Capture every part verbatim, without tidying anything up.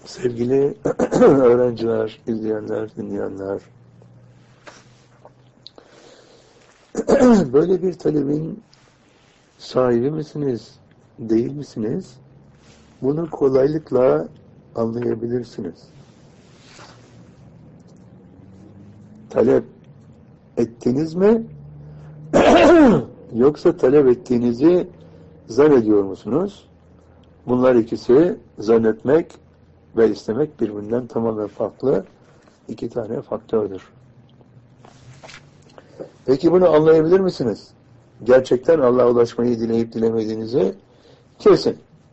Sevgili öğrenciler, izleyenler, dinleyenler, böyle bir talebin sahibi misiniz, değil misiniz? Bunu kolaylıkla anlayabilirsiniz. Talep ettiniz mi? Yoksa talep ettiğinizi zannediyor musunuz? Bunlar ikisi, zannetmek ve istemek, birbirinden tamamen farklı iki tane faktördür. Peki bunu anlayabilir misiniz? Gerçekten Allah'a ulaşmayı dileyip dilemediğinizi kesin.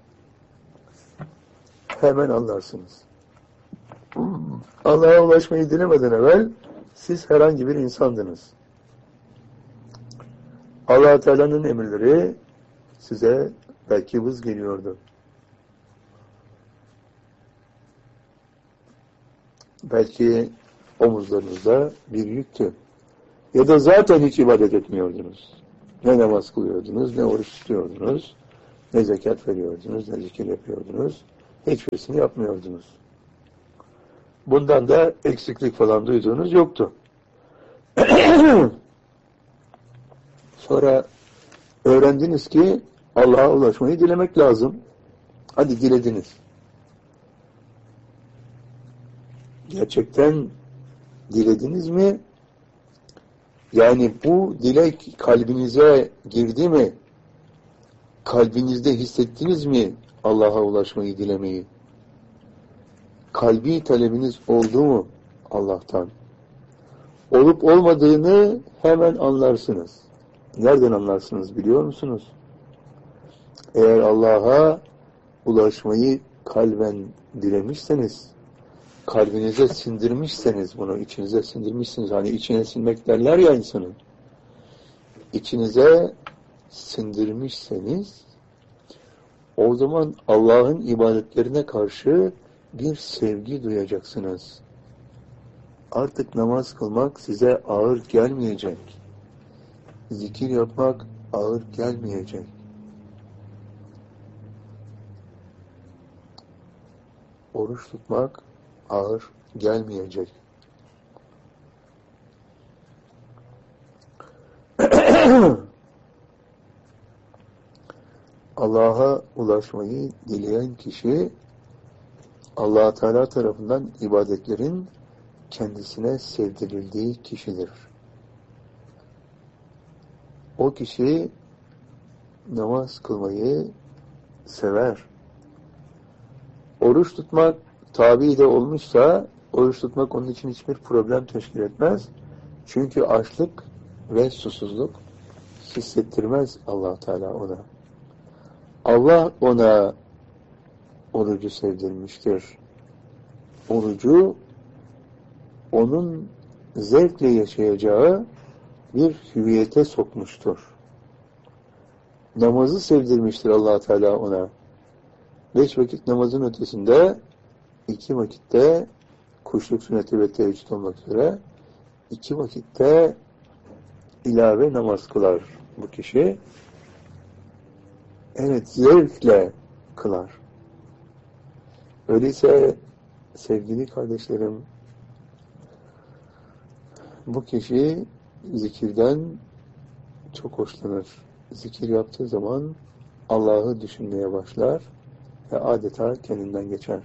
Hemen anlarsınız. Allah'a ulaşmayı dilemeden evvel siz herhangi bir insandınız. Allah Teala'nın emirleri size belki vız geliyordu. Belki omuzlarınızda bir yüktü. Ya da zaten hiç ibadet etmiyordunuz. Ne namaz kılıyordunuz, ne oruç tutuyordunuz, ne zekat veriyordunuz, ne zikir yapıyordunuz. Hiçbirisini yapmıyordunuz. Bundan da eksiklik falan duyduğunuz yoktu. Sonra öğrendiniz ki Allah'a ulaşmayı dilemek lazım. Hadi dilediniz. Gerçekten dilediniz mi? Yani bu dilek kalbinize girdi mi? Kalbinizde hissettiniz mi Allah'a ulaşmayı, dilemeyi? Kalbi talebiniz oldu mu Allah'tan? Olup olmadığını hemen anlarsınız. Nereden anlarsınız biliyor musunuz? Eğer Allah'a ulaşmayı kalben dilemişseniz, kalbinize sindirmişseniz bunu, içinize sindirmişsiniz. Hani içine sinmek derler ya insanın. İçinize sindirmişseniz, o zaman Allah'ın ibadetlerine karşı bir sevgi duyacaksınız. Artık namaz kılmak size ağır gelmeyecek. Zikir yapmak ağır gelmeyecek. Oruç tutmak ağır gelmeyecek. Allah'a ulaşmayı dileyen kişi Allah Teala tarafından ibadetlerin kendisine sevdirildiği kişidir. O kişi namaz kılmayı sever. Oruç tutmak tabi de olmuşsa oruç tutmak onun için hiçbir problem teşkil etmez. Çünkü açlık ve susuzluk hissettirmez Allah Teala ona. Allah ona orucu sevdirmiştir. Orucu onun zevkle yaşayacağı bir hüviyete sokmuştur. Namazı sevdirmiştir Allah Teala ona. Beş vakit namazın ötesinde iki vakitte kuşluk sünneti ve teheccüd olmak üzere iki vakitte ilave namaz kılar bu kişi. Evet, zevkle kılar. Öyleyse sevgili kardeşlerim, bu kişi zikirden çok hoşlanır. Zikir yaptığı zaman Allah'ı düşünmeye başlar ve adeta kendinden geçer.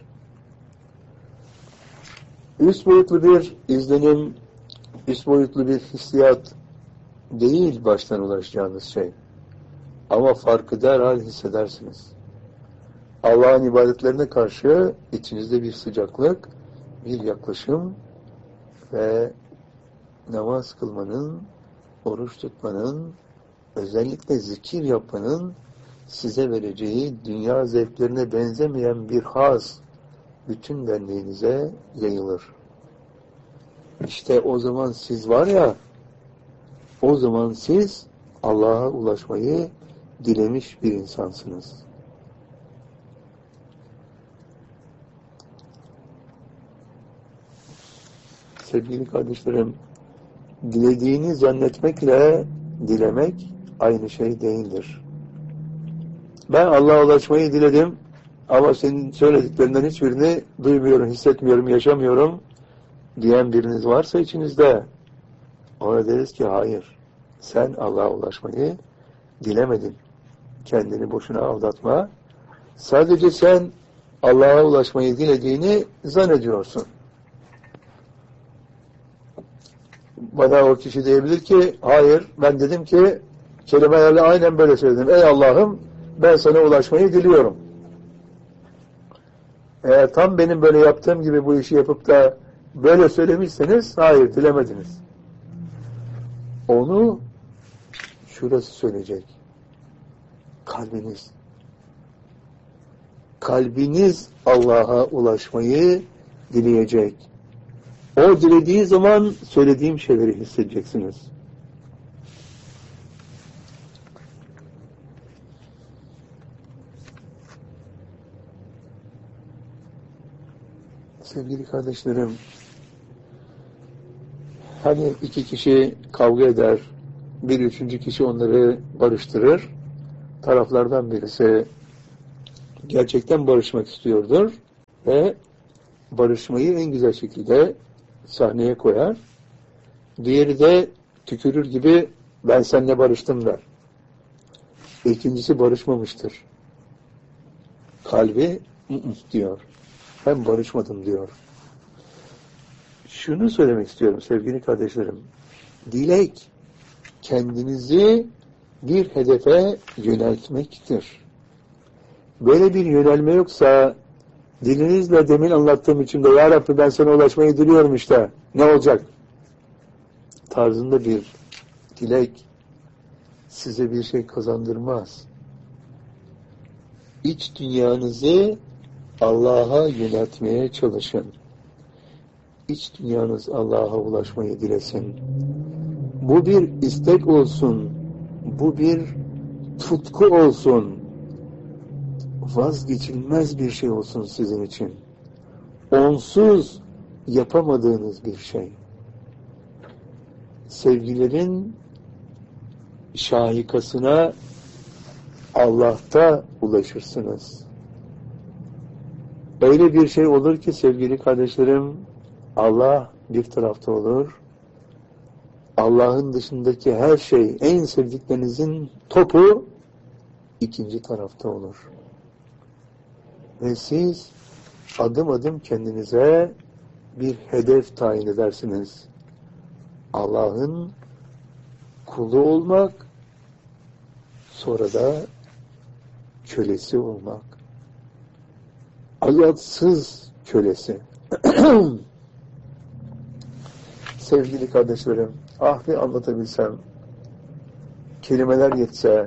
Üst boyutlu bir izlenim, üst boyutlu bir hissiyat değil baştan ulaşacağınız şey. Ama farkı derhal hissedersiniz. Allah'ın ibadetlerine karşı içinizde bir sıcaklık, bir yaklaşım ve namaz kılmanın, oruç tutmanın, özellikle zikir yapmanın size vereceği dünya zevklerine benzemeyen bir haz bütün benliğinize yayılır. İşte o zaman siz var ya, o zaman siz Allah'a ulaşmayı dilemiş bir insansınız. Sevgili kardeşlerim, dilediğini zannetmekle dilemek aynı şey değildir. Ben Allah'a ulaşmayı diledim ama senin söylediklerinden hiçbirini duymuyorum, hissetmiyorum, yaşamıyorum diyen biriniz varsa içinizde, ona deriz ki hayır, sen Allah'a ulaşmayı dilemedin. Kendini boşuna aldatma. Sadece sen Allah'a ulaşmayı dilediğini zannediyorsun. Bana o kişi diyebilir ki, hayır, ben dedim ki, kelimelerle aynen böyle söyledim. Ey Allah'ım, ben sana ulaşmayı diliyorum. Eğer tam benim böyle yaptığım gibi bu işi yapıp da böyle söylemişseniz, hayır, dilemediniz. Onu şurası söyleyecek. Kalbiniz. Kalbiniz Allah'a ulaşmayı dileyecek. O dilediği zaman söylediğim şeyleri hissedeceksiniz. Sevgili kardeşlerim, hani iki kişi kavga eder, bir üçüncü kişi onları barıştırır. Taraflardan birisi gerçekten barışmak istiyordur ve barışmayı en güzel şekilde sahneye koyar. Diğeri de tükürür gibi ben seninle barıştım der. İkincisi barışmamıştır. Kalbi diyor. Ben barışmadım diyor. Şunu söylemek istiyorum sevgili kardeşlerim. Dilek kendinizi bir hedefe yöneltmektir. Böyle bir yönelme yoksa dilinizle demin anlattığım içinde ya Rabbi ben sana ulaşmayı diliyorum işte. Ne olacak? Tarzında bir dilek size bir şey kazandırmaz. İç dünyanızı Allah'a yöneltmeye çalışın. İç dünyanız Allah'a ulaşmayı dilesin. Bu bir istek olsun. Bu bir tutku olsun. Vazgeçilmez bir şey olsun sizin için. Onsuz yapamadığınız bir şey. Sevgilerin şahikasına Allah'ta ulaşırsınız. Öyle bir şey olur ki sevgili kardeşlerim, Allah bir tarafta olur. Allah'ın dışındaki her şey, en sevdiklerinizin topu ikinci tarafta olur. Ve siz adım adım kendinize bir hedef tayin edersiniz. Allah'ın kulu olmak, sonra da kölesi olmak. Ayatsız kölesi. Sevgili kardeşlerim, ah bir anlatabilsem, kelimeler yetse,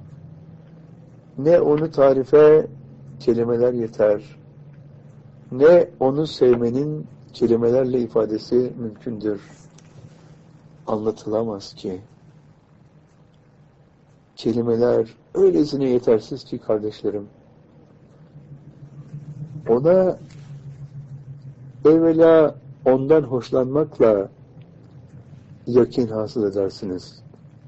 ne onu tarife kelimeler yeter, ne onu sevmenin kelimelerle ifadesi mümkündür. Anlatılamaz ki. Kelimeler öylesine yetersiz ki kardeşlerim. Ona evvela ondan hoşlanmakla yakin hasıl edersiniz.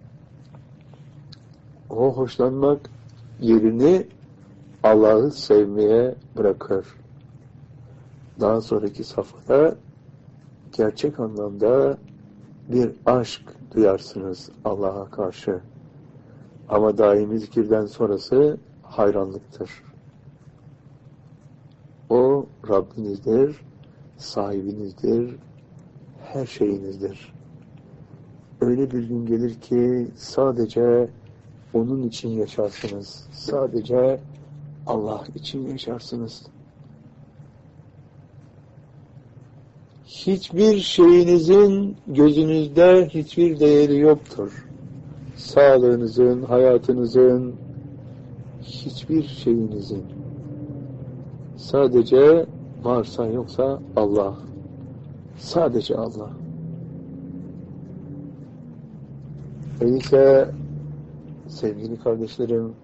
O hoşlanmak yerini Allah'ı sevmeye bırakır. Daha sonraki safhada gerçek anlamda bir aşk duyarsınız Allah'a karşı. Ama daimi zikirden sonrası hayranlıktır. O Rabbinizdir, sahibinizdir, her şeyinizdir. Öyle bir gün gelir ki sadece onun için yaşarsınız. Sadece Allah için yaşarsınız. Hiçbir şeyinizin gözünüzde hiçbir değeri yoktur. Sağlığınızın, hayatınızın, hiçbir şeyinizin. Sadece varsa yoksa Allah. Sadece Allah. Öyleyse sevgili kardeşlerim,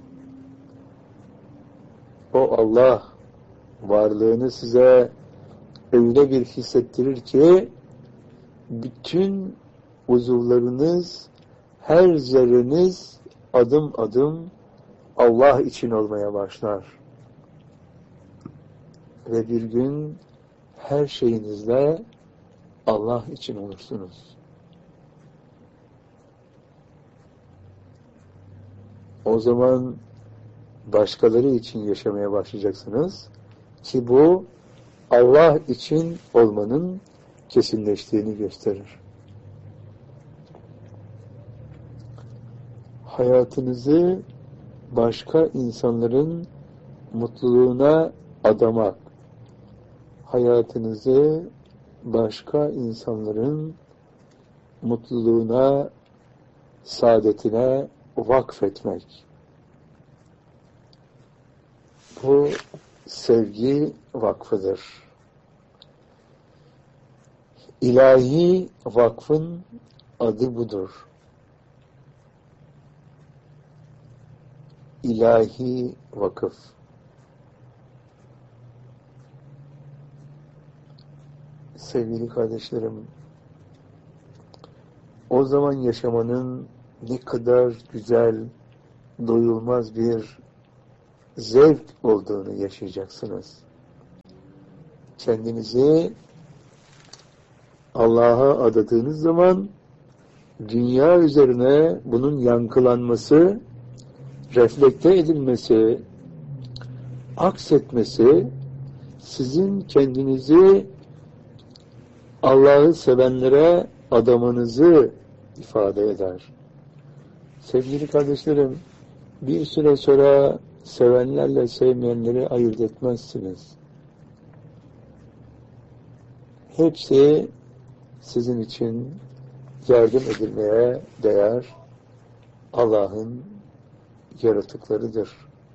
o Allah varlığını size öyle bir hissettirir ki bütün uzuvlarınız, her zerreniz adım adım Allah için olmaya başlar. ve bir gün her şeyinizle Allah için olursunuz. O zaman başkaları için yaşamaya başlayacaksınız ki bu Allah için olmanın kesinleştiğini gösterir. Hayatınızı başka insanların mutluluğuna adamak, hayatınızı başka insanların mutluluğuna, saadetine vakfetmek. Bu sevgi vakfıdır. İlahi vakfın adı budur. İlahi vakıf. Sevgili kardeşlerim, o zaman yaşamanın ne kadar güzel, doyulmaz bir zevk olduğunu yaşayacaksınız. Kendinizi Allah'a adadığınız zaman dünya üzerine bunun yankılanması, reflekte edilmesi, aksetmesi sizin kendinizi Allah'ı sevenlere adamanızı ifade eder. Sevgili kardeşlerim, bir süre sonra sevenlerle sevmeyenleri ayırt etmezsiniz. Hepsi sizin için yardım edilmeye değer Allah'ın yaratıklarıdır.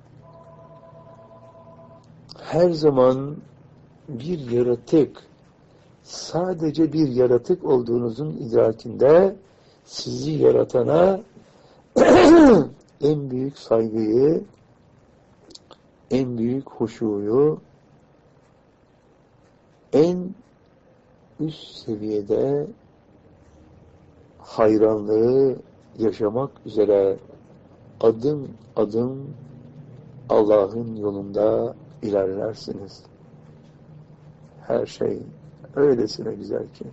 Her zaman bir yaratık, sadece bir yaratık olduğunuzun idrakinde sizi yaratana en büyük saygıyı, en büyük huşuyu, en üst seviyede hayranlığı yaşamak üzere adım adım Allah'ın yolunda ilerlersiniz. Her şey öylesine güzel ki.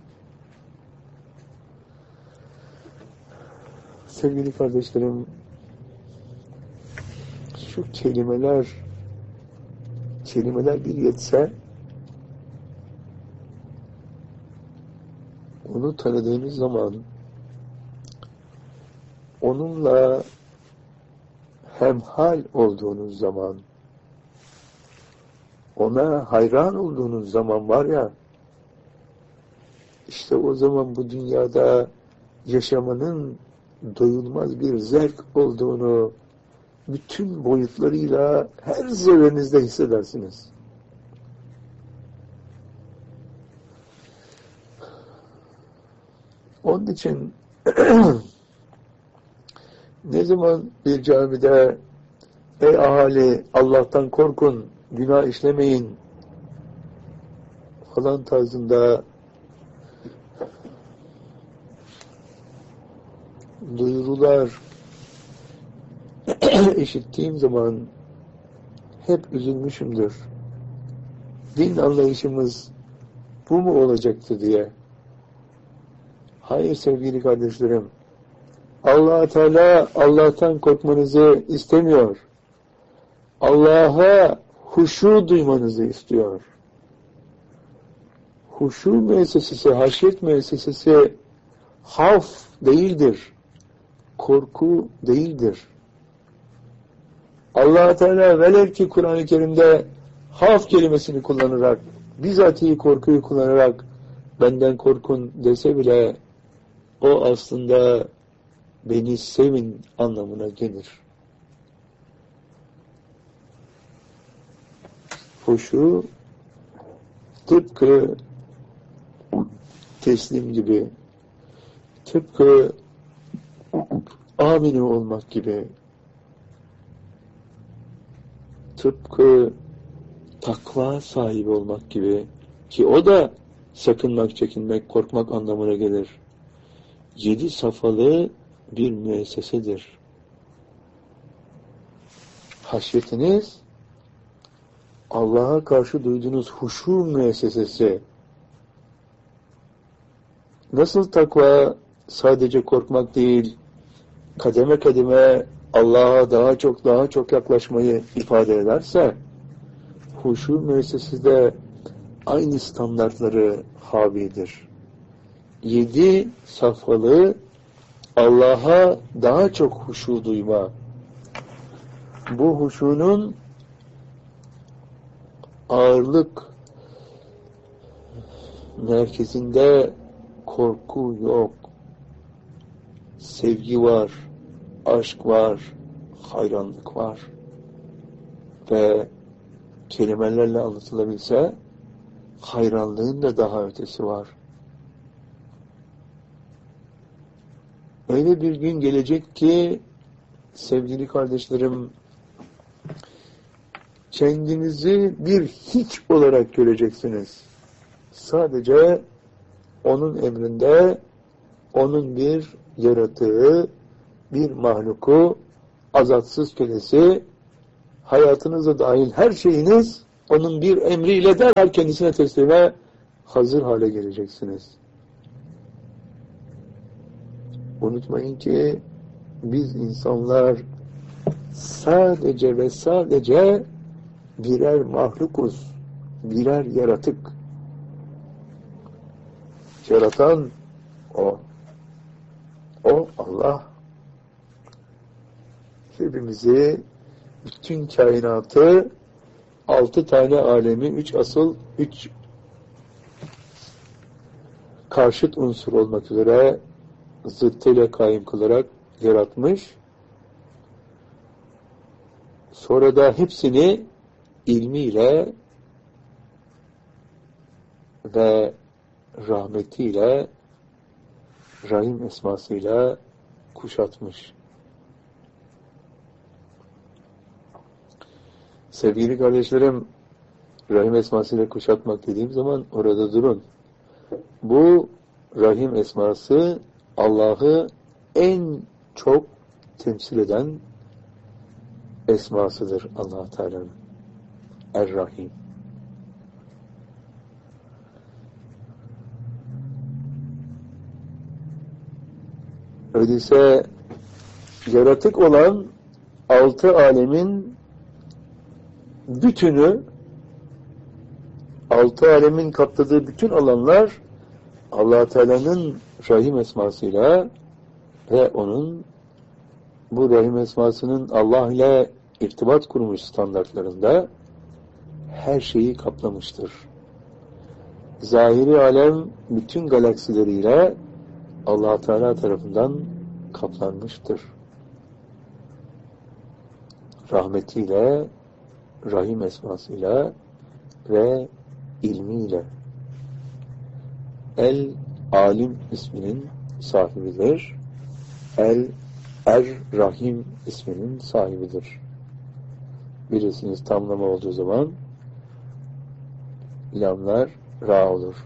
Sevgili kardeşlerim, şu kelimeler kelimeler bir yetse, onu tanıdığınız zaman onunla hemhal olduğunuz zaman, ona hayran olduğunuz zaman var ya, işte o zaman bu dünyada yaşamanın doyulmaz bir zevk olduğunu bütün boyutlarıyla her zerrenizde hissedersiniz. Onun için ne zaman bir camide ey ahali Allah'tan korkun, günah işlemeyin falan tarzında duyurular işittiğim zaman hep üzülmüşümdür. Din anlayışımız bu mu olacaktı diye. Hayır sevgili kardeşlerim. Allah Teala Allah'tan korkmanızı istemiyor. Allah'a huşu duymanızı istiyor. Huşu müessesesi, haşyet müessesesi havf değildir. Korku değildir. Allah Teala velev ki Kur'an-ı Kerim'de havf kelimesini kullanarak, bizatihi korkuyu kullanarak benden korkun dese bile o aslında beni sevin anlamına gelir. Huşu tıpkı teslim gibi, tıpkı amine olmak gibi, tıpkı takva sahibi olmak gibi ki o da sakınmak, çekinmek, korkmak anlamına gelir. Yedi safhalı bir müessesedir. Haşyetiniz Allah'a karşı duyduğunuz huşu müessesesi. Nasıl takva sadece korkmak değil, kademe kademe Allah'a daha çok daha çok yaklaşmayı ifade ederse, huşu müessesesi de aynı standartları havidir. Yedi safhalı Allah'a daha çok huşu duyma. Bu huşunun ağırlık merkezinde korku yok. Sevgi var, aşk var, hayranlık var. Ve kelimelerle anlatılabilse hayranlığın da daha ötesi var. Öyle bir gün gelecek ki sevgili kardeşlerim, kendinizi bir hiç olarak göreceksiniz. Sadece onun emrinde, onun bir yaratığı, bir mahluku, azatsız kölesi, hayatınıza dahil her şeyiniz onun bir emriyle derhal kendisine teslime hazır hale geleceksiniz. Unutmayın ki biz insanlar sadece ve sadece birer mahlukuz, birer yaratık. Yaratan O. O Allah. Hepimizi, bütün kainatı, altı tane alemi, üç asıl, üç karşıt unsur olmak üzere zıttıyla kaim kılarak yaratmış. Sonra da hepsini ilmiyle ve rahmetiyle, Rahim esmasıyla kuşatmış. Sevgili kardeşlerim, Rahim esmasıyla kuşatmak dediğim zaman orada durun. Bu Rahim esması Allah'ı en çok temsil eden esmasıdır Allah Teala'nın. Er-Rahim. Öyleyse yaratık olan altı alemin bütünü, altı alemin kapladığı bütün alanlar Allah Teala'nın Rahim esmasıyla ve onun bu Rahim esmasının Allah ile irtibat kurmuş standartlarında her şeyi kaplamıştır. Zahiri alem bütün galaksileriyle Allah Teala tarafından kaplanmıştır. Rahmetiyle, Rahim esmasıyla ve ilmiyle. El Alim isminin sahibidir. El Er-Rahim isminin sahibidir. Bilirsiniz tamlama olduğu zaman lamlar ra olur.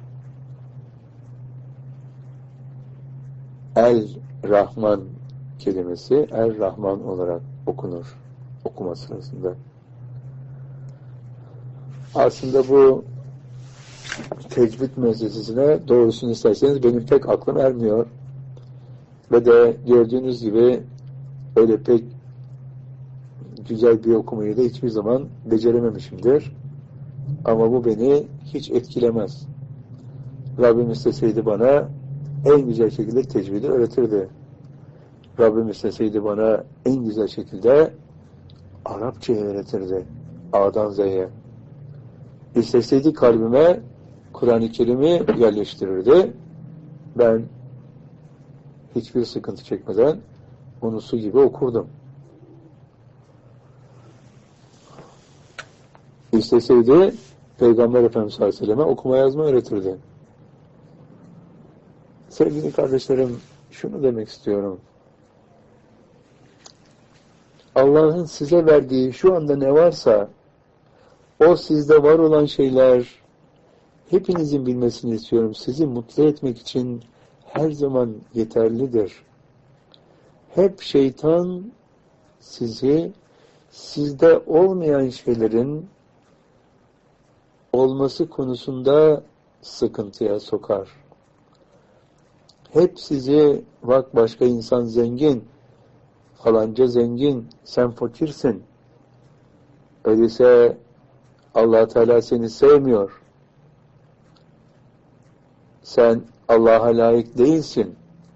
El-Rahman kelimesi Er-Rahman olarak okunur okuma sırasında. Aslında bu tecvid müessesesine doğrusunu isterseniz benim pek aklım ermiyor. Ve de gördüğünüz gibi öyle pek güzel bir okumayı da hiçbir zaman becerememişimdir. Ama bu beni hiç etkilemez. Rabbim isteseydi bana en güzel şekilde tecvidi öğretirdi. Rabbim isteseydi bana en güzel şekilde Arapçayı öğretirdi. A'dan Z'ye. İsteseydi kalbime Kur'an-ı Kerim'i yerleştirirdi. Ben hiçbir sıkıntı çekmeden onu su gibi okurdum. İsteseydi Peygamber Efendimiz sallallahu aleyhi ve sellem'e okuma yazma öğretirdi. Sevgili kardeşlerim, şunu demek istiyorum. Allah'ın size verdiği şu anda ne varsa o sizde var olan şeyler hepinizin bilmesini istiyorum. Sizi mutlu etmek için her zaman yeterlidir. Hep şeytan sizi sizde olmayan şeylerin olması konusunda sıkıntıya sokar. Hep sizi, bak başka insan zengin, falanca zengin, sen fakirsin. Öyleyse Allah Teala seni sevmiyor. Sen Allah'a layık değilsin.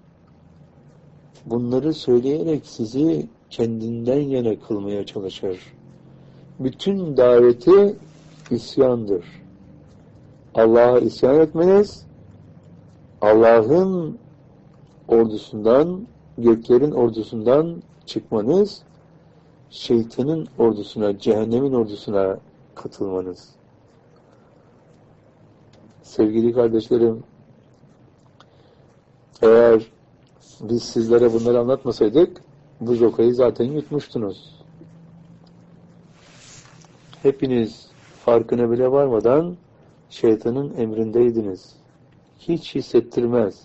Bunları söyleyerek sizi kendinden yana kılmaya çalışır. Bütün daveti isyandır. Allah'a isyan etmeniz, Allah'ın ordusundan, göklerin ordusundan çıkmanız, şeytanın ordusuna, cehennemin ordusuna katılmanız. Sevgili kardeşlerim, eğer biz sizlere bunları anlatmasaydık, bu zokayı zaten yutmuştunuz. Hepiniz farkına bile varmadan şeytanın emrindeydiniz. Hiç hissettirmez.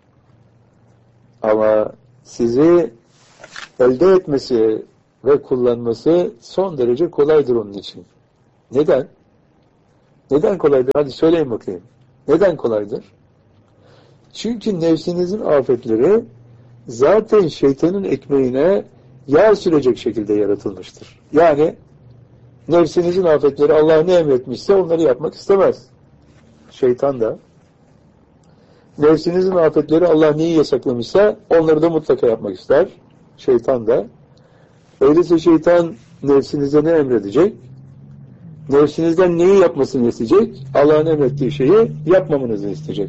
Ama sizi elde etmesi ve kullanması son derece kolaydır onun için. Neden? Neden kolaydır? Hadi söyleyin bakayım. Neden kolaydır? Çünkü nefsinizin afetleri zaten şeytanın ekmeğine yağ sürecek şekilde yaratılmıştır. Yani nefsinizin afetleri Allah ne emretmişse onları yapmak istemez. Şeytan da. Nefsinizin afetleri Allah neyi yasaklamışsa onları da mutlaka yapmak ister. Şeytan da. Öyleyse şeytan nefsinize ne emredecek? Nefsinizden neyi yapmasını isteyecek? Allah'ın emrettiği şeyi yapmamanızı isteyecek.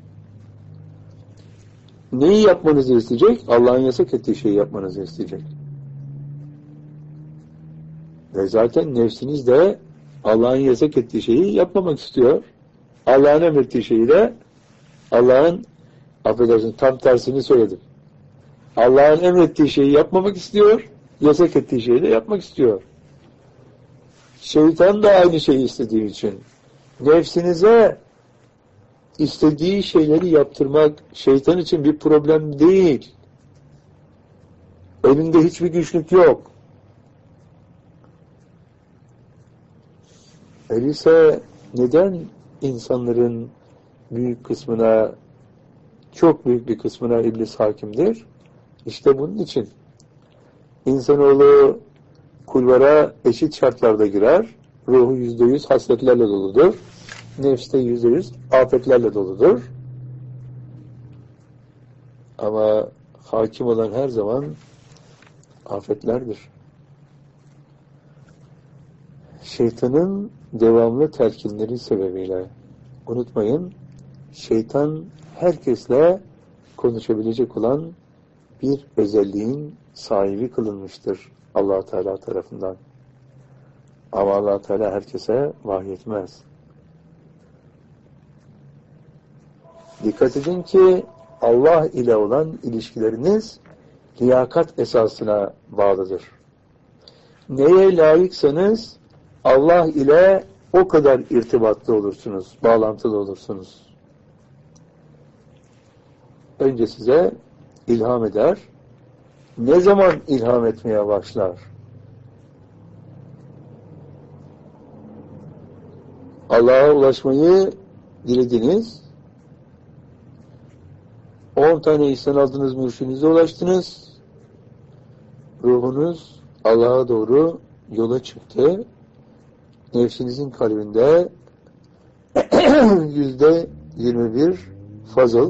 Neyi yapmanızı isteyecek? Allah'ın yasak ettiği şeyi yapmanızı isteyecek. Ve zaten nefsiniz de Allah'ın yasak ettiği şeyi yapmamak istiyor. Allah'ın emrettiği şeyi de Allah'ın, affedersiniz tam tersini söyledim. Allah'ın emrettiği şeyi yapmamak istiyor, yasak ettiği şeyi de yapmak istiyor. Şeytan da aynı şeyi istediği için nefsinize istediği şeyleri yaptırmak şeytan için bir problem değil. Elinde hiçbir güçlük yok. Öyleyse neden insanların büyük kısmına, çok büyük bir kısmına iblis hakimdir? İşte bunun için. İnsanoğlu kulvara eşit şartlarda girer. Ruhu yüzde yüz hasletlerle doludur. Nefste yüzde yüz afetlerle doludur. Ama hakim olan her zaman afetlerdir. Şeytanın devamlı telkinleri sebebiyle, unutmayın, şeytan herkesle konuşabilecek olan bir özelliğin sahibi kılınmıştır Allah Teala tarafından. Ama Allah Teala herkese vahyetmez. Dikkat edin ki Allah ile olan ilişkileriniz liyakat esasına bağlıdır. Neye layıksanız Allah ile o kadar irtibatlı olursunuz, bağlantılı olursunuz. Önce size ilham eder. Ne zaman ilham etmeye başlar? Allah'a ulaşmayı dilediniz. On tane ihsan aldınız, mürşidinize ulaştınız. Ruhunuz Allah'a doğru yola çıktı. Nefsinizin kalbinde yüzde yirmi bir fazıl,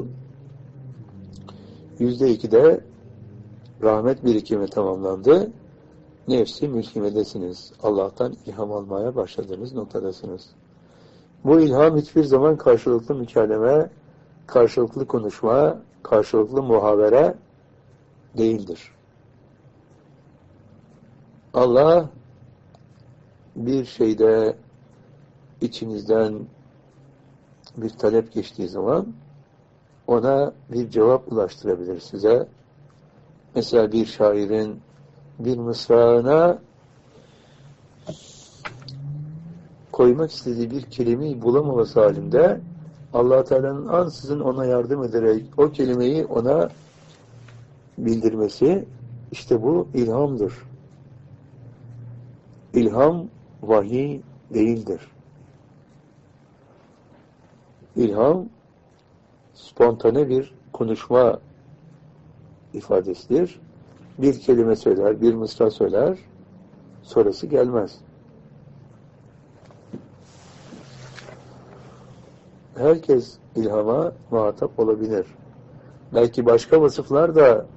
yüzde iki de rahmet birikimi tamamlandı. Nefsi mülkimedesiniz. Allah'tan ilham almaya başladığınız noktadasınız. Bu ilham hiçbir zaman karşılıklı mükaleme, karşılıklı konuşma, karşılıklı muhabere değildir. Allah bir şeyde içinizden bir talep geçtiği zaman ona bir cevap ulaştırabilir size. Mesela bir şairin bir mısrağına koymak istediği bir kelimeyi bulamaması halinde Allah Teala'nın ansızın ona yardım ederek o kelimeyi ona bildirmesi, işte bu ilhamdır. İlham vahiy değildir. İlham spontane bir konuşma ifadesidir. Bir kelime söyler, bir mısra söyler, sonrası gelmez. Herkes ilhama muhatap olabilir. Belki başka vasıflar da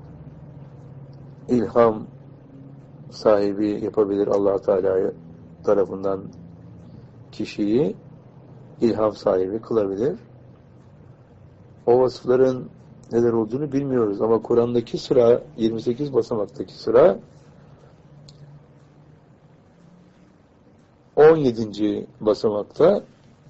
ilham sahibi yapabilir Allah Teala tarafından kişiyi ilham sahibi kılabilir. O vasıfların neler olduğunu bilmiyoruz ama Kur'an'daki sıra, yirmi sekiz basamaktaki sıra on yedinci basamakta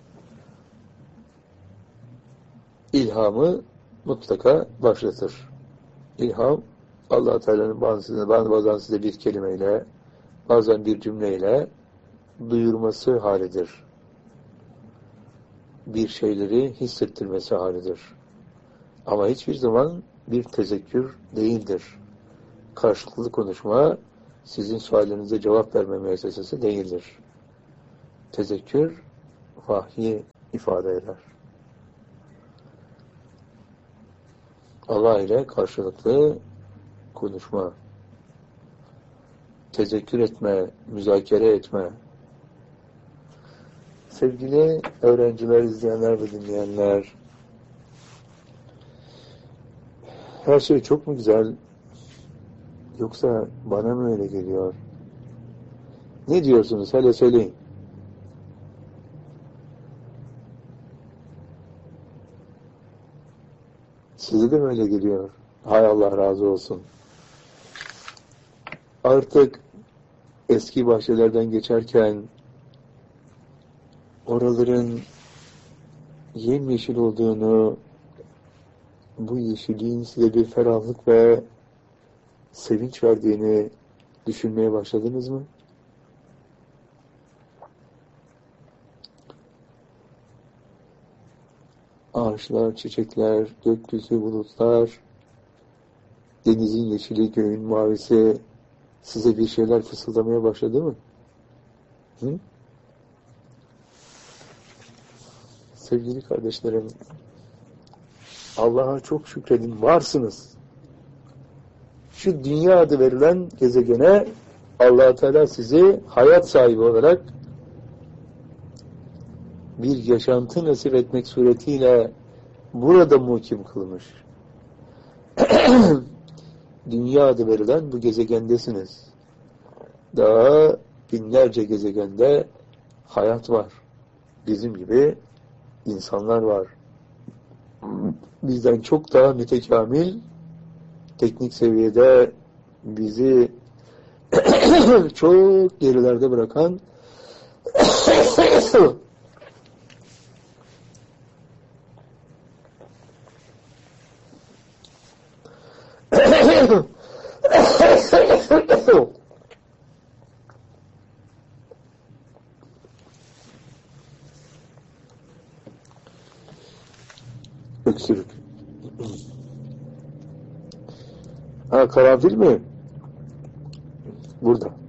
ilhamı mutlaka başlatır. İlham Allah Teala'nın bazen, bazen size bir kelimeyle, bazen bir cümleyle duyurması halidir. Bir şeyleri hissettirmesi halidir. Ama hiçbir zaman bir tezekkür değildir. Karşılıklı konuşma sizin suallerinize cevap verme müessesesi değildir. Tezekkür vahyi ifade eder. Allah ile karşılıklı konuşma, tezekkür etme, müzakere etme. Sevgili öğrenciler, izleyenler ve dinleyenler, her şey çok mu güzel, yoksa bana mı öyle geliyor? Ne diyorsunuz? Hele söyleyin. Size de mi öyle geliyor? Hay Allah razı olsun. Artık eski bahçelerden geçerken oraların yemyeşil olduğunu, bu yeşilliğin size bir ferahlık ve sevinç verdiğini düşünmeye başladınız mı? Ağaçlar, çiçekler, gökyüzü, bulutlar, denizin yeşili, göğün mavisi size bir şeyler fısıldamaya başladı mı? Hı? Sevgili kardeşlerim, Allah'a çok şükredin, varsınız. Şu dünya adı verilen gezegene Allah Teala sizi hayat sahibi olarak bir yaşantı nasip etmek suretiyle burada muhkim kılmış. Dünya adı verilen bu gezegendesiniz. Daha binlerce gezegende hayat var. Bizim gibi insanlar var. Bizden çok daha mütekamil, teknik seviyede bizi çok gerilerde bırakan öksürük. Ha, karanfil mi? Burada.